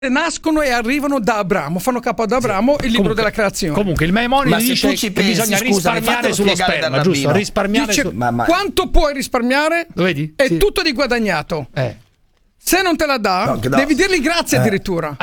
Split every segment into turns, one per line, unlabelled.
nascono e arrivano da Abramo, fanno capo ad Abramo, il libro della creazione.
Comunque il Maimonides dice che bisogna risparmiare sullo sperma, giusto? Risparmiare
dice, quanto puoi risparmiare?
Lo vedi?
È tutto di guadagnato. Se non te la dà, devi dirgli grazie addirittura.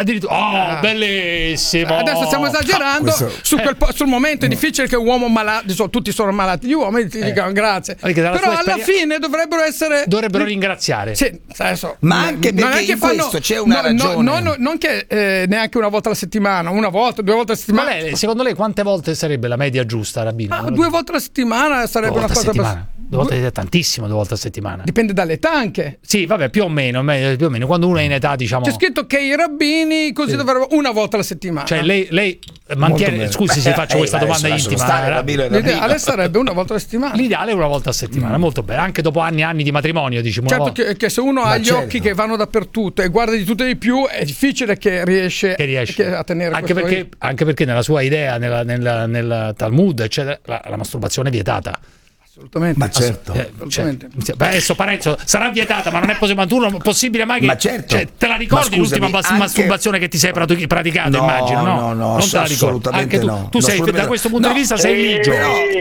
Bellissimo.
Adesso stiamo esagerando. Sul momento è difficile che un uomo malato, tutti sono malati, gli uomini ti dicano grazie. Però alla fine dovrebbero
ringraziare.
Sì, adesso,
ma anche perché in questo c'è una ragione.
Non che neanche una volta alla settimana, una volta, 2 volte alla settimana.
Ma secondo lei quante volte sarebbe la media giusta, Rabbino?
2 volte alla settimana sarebbe una cosa.
2 volte è tantissimo, 2 volte a settimana.
Dipende dall'età anche.
Sì, vabbè, più o meno. Quando uno è in età, diciamo.
C'è scritto che i rabbini così dovrebbero 1 volta alla settimana.
Cioè lei mantiene. Scusi se faccio questa domanda intima.
L'ideale sarebbe 1 volta alla settimana.
L'ideale è 1 volta a settimana, molto bene. Anche dopo anni e anni di matrimonio, diciamo.
Certo che se uno ha gli occhi che vanno dappertutto e guarda di tutto e di più, è difficile che riesce a tenere
anche perché nella sua idea, nel Talmud, eccetera, la masturbazione è vietata.
Assolutamente.
Ma certo.
Assolutamente.
Adesso Parenzo sarà vietata, ma non è possibile mai che.
Ma certo.
Te la ricordi l'ultima masturbazione che ti sei praticato? Immagino, no? Non te la ricordi. Anche tu sei, da questo punto di vista, sei ligio.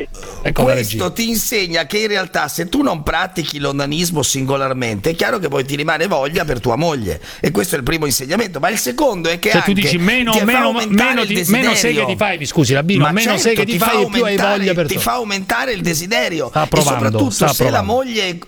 Questo ti insegna che in realtà se tu non pratichi l'onanismo singolarmente, è chiaro che poi ti rimane voglia per tua moglie. E questo è il primo insegnamento. Ma il secondo è che
tu dici meno seghe ti fai, scusi, Rabbino, meno seghe ti fai e più hai voglia per
ti fa aumentare il desiderio.
E
soprattutto se la moglie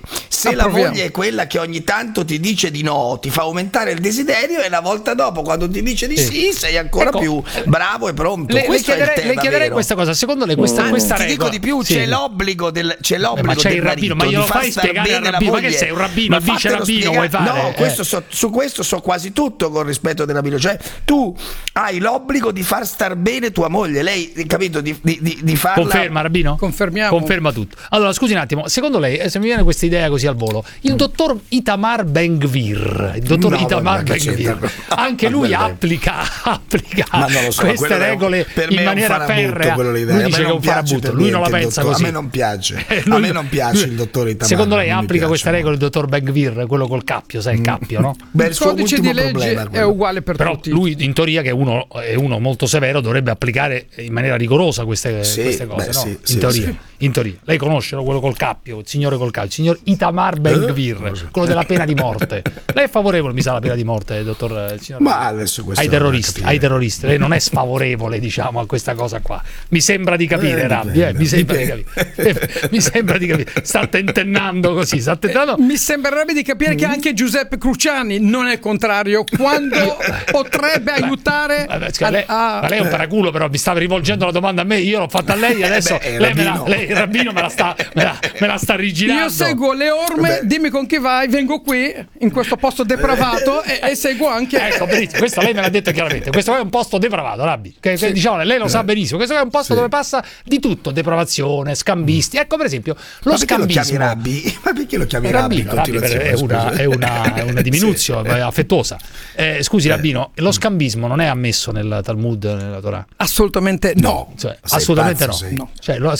è quella che ogni tanto ti dice di no, ti fa aumentare il desiderio, e la volta dopo, quando ti dice di sì, sei ancora più bravo e pronto.
Le chiederei questa cosa. Secondo lei questa regola?
Ti dico di più, c'è l'obbligo del
ma c'è il rabbino, ma glielo fai spiegare al rabbino? Ma che sei un rabbino, il vice rabbino vuoi fare?
No, su questo so quasi tutto, con rispetto del rabbino. Cioè tu hai l'obbligo di far star bene tua moglie, lei, capito, di farla.
Conferma, rabbino?
Confermiamo.
Conferma tutto. Allora, scusi un attimo, secondo lei, se mi viene questa idea così al volo, il dottor Itamar Ben-Gvir, anche lui applica queste regole in maniera ferrea. Lui dice che è un farabutto, lui non la pensa così.
A me non piace, il dottor Itamar.
Secondo lei applica queste regole il dottor Ben-Gvir, quello col cappio, sai il cappio, no?
Il codice di legge è uguale per tutti.
Però lui, in teoria, che è uno molto severo, dovrebbe applicare in maniera rigorosa queste cose, no? In teoria. Lei conosce quello col cappio, il signore col cappio, il signor Itamar Ben-Gvir, quello della pena di morte. Lei è favorevole, mi sa, alla pena di morte, dottor signor?
Ma adesso
ai terroristi. Lei non è sfavorevole, diciamo, a questa cosa qua. Mi sembra di capire, Rabbi, mi sembra di capire. Sta tentennando così,
mi sembrerebbe di capire che anche Giuseppe Cruciani non è contrario quando potrebbe aiutare.
Lei è un paraculo, però mi stava rivolgendo la domanda a me, io l'ho fatta a lei, adesso lei il rabbino me la sta rigirando.
Io seguo le orme, dimmi con chi vai, vengo qui in questo posto depravato e seguo anche.
Ecco, benissimo, questo lei me l'ha detto chiaramente. Questo è un posto depravato, Rabbi. Diciamo, lei lo sa benissimo. Questo è un posto dove passa di tutto: depravazione, scambisti. Ecco, per esempio, lo scambismo.
Ma perché lo chiami Rabbi?
È una diminuzione affettuosa. Scusi, Rabbino, lo scambismo non è ammesso nel Talmud, nella Torah?
Assolutamente no.
Assolutamente no.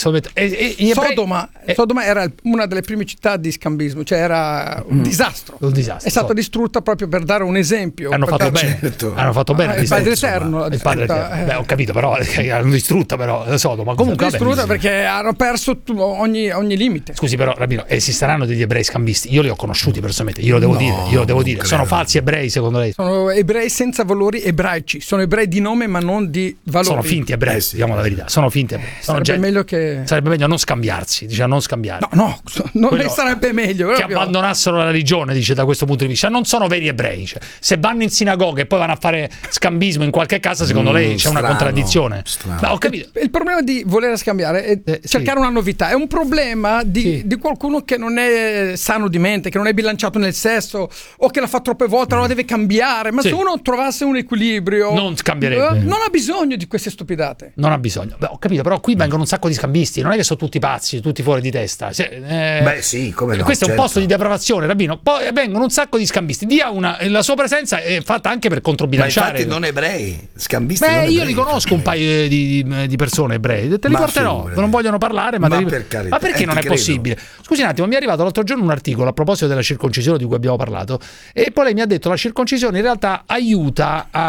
Sodoma era una delle prime città di scambismo, cioè era un disastro. È stata distrutta proprio per dare un esempio.
Hanno fatto bene.
Il Padre Eterno.
Beh, ho capito, però hanno distrutta Sodoma. Comunque
distrutta perché hanno perso ogni limite.
Scusi, però, Rabbino, esisteranno degli ebrei scambisti? Io li ho conosciuti personalmente, io lo devo dire. Sono falsi ebrei, secondo lei?
Sono ebrei senza valori ebraici, sono ebrei di nome ma non di valori.
Sono finti ebrei, diciamo la verità. Sono finti ebrei.
Sarebbe
meglio non scambiarsi, dice, non scambiare.
No, non sarebbe meglio.
Che abbandonassero la religione, dice, da questo punto di vista. Non sono veri ebrei. Cioè, se vanno in sinagoga e poi vanno a fare scambismo in qualche casa, secondo lei c'è una contraddizione?
Ho capito. Il problema di voler scambiare è cercare una novità. È un problema di qualcuno che non è sano di mente, che non è bilanciato nel sesso, o che l'ha fatto troppe volte, allora deve cambiare. Ma se uno trovasse un equilibrio,
non cambierebbe.
Non ha bisogno di queste stupidate.
Non ha bisogno. Ho capito, però qui vengono un sacco di scambisti. Non è che sono tutti pazzi, tutti fuori di testa.
Beh sì, come no,
questo
certo.
È un posto di depravazione, Rabbino. Poi vengono un sacco di scambisti. La sua presenza è fatta anche per controbilanciare.
Ma infatti non ebrei, scambisti non ebrei.
Io li conosco un paio di persone ebrei, te li porterò, non vogliono parlare, ma perché non è possibile? Scusi un attimo, mi è arrivato l'altro giorno un articolo a proposito della circoncisione di cui abbiamo parlato, e poi lei mi ha detto la circoncisione in realtà aiuta